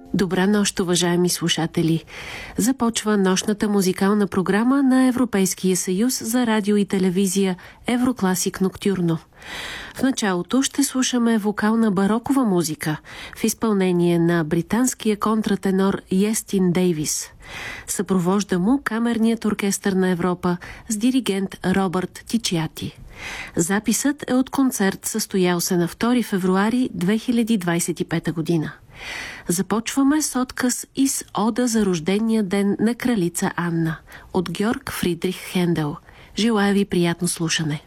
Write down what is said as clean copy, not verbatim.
Добра нощ, уважаеми слушатели! Започва нощната музикална програма на Европейския съюз за радио и телевизия Еврокласик Ноктюрно. В началото ще слушаме вокална барокова музика в изпълнение на британския контратенор Йестин Дейвис. Съпровожда му камерният оркестър на Европа с диригент Робърт Тичиати. Записът е от концерт, състоял се на 2 февруари 2025 година. Започваме с отказ из Ода за рождения ден на кралица Анна от Георг Фридрих Хендел. Желая ви приятно слушане.